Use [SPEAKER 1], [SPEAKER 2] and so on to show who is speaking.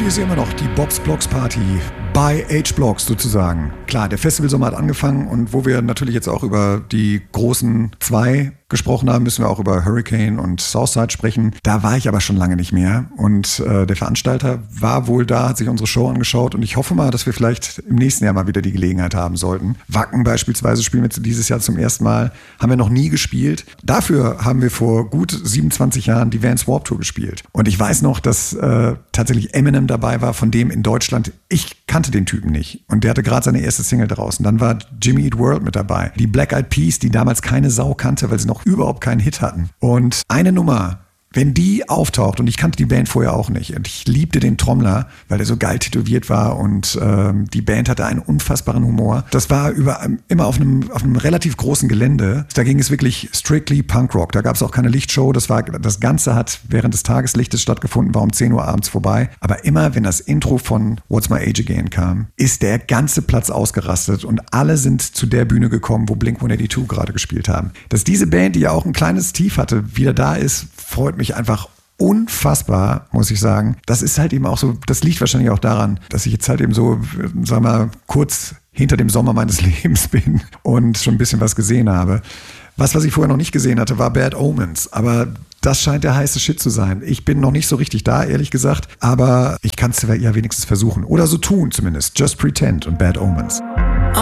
[SPEAKER 1] ihr seht immer noch die Bob's Blocks Party bei H-Blocks sozusagen. Klar, der Festivalsommer hat angefangen und wo wir natürlich jetzt auch über die großen zwei gesprochen haben, müssen wir auch über Hurricane und Southside sprechen. Da war ich aber schon lange nicht mehr und der Veranstalter war wohl da, hat sich unsere Show angeschaut und ich hoffe mal, dass wir vielleicht im nächsten Jahr mal wieder die Gelegenheit haben sollten. Wacken beispielsweise spielen wir dieses Jahr zum ersten Mal, haben wir noch nie gespielt. Dafür haben wir vor gut 27 Jahren die Vans Warped Tour gespielt. Und ich weiß noch, dass tatsächlich Eminem dabei war, von dem in Deutschland, ich kannte den Typen nicht. Und der hatte gerade seine erste Single draußen. Dann war Jimmy Eat World mit dabei. Die Black Eyed Peas, die damals keine Sau kannte, weil sie noch überhaupt keinen Hit hatten. Und eine Nummer, wenn die auftaucht, und ich kannte die Band vorher auch nicht, und ich liebte den Trommler, weil der so geil tätowiert war und die Band hatte einen unfassbaren Humor. Das war immer auf einem relativ großen Gelände. Da ging es wirklich strictly Punkrock. Da gab es auch keine Lichtshow. Das Ganze hat während des Tageslichtes stattgefunden, war um 10 Uhr abends vorbei. Aber immer, wenn das Intro von What's My Age Again kam, ist der ganze Platz ausgerastet und alle sind zu der Bühne gekommen, wo Blink-182 gerade gespielt haben. Dass diese Band, die ja auch ein kleines Tief hatte, wieder da ist, freut mich einfach unfassbar, muss ich sagen. Das ist halt eben auch so, das liegt wahrscheinlich auch daran, dass ich jetzt halt eben so, sagen wir mal, kurz hinter dem Sommer meines Lebens bin und schon ein bisschen was gesehen habe. Was ich vorher noch nicht gesehen hatte, war Bad Omens, aber das scheint der heiße Shit zu sein. Ich bin noch nicht so richtig da, ehrlich gesagt, aber ich kann es ja wenigstens versuchen. Oder so tun zumindest. Just Pretend und Bad Omens.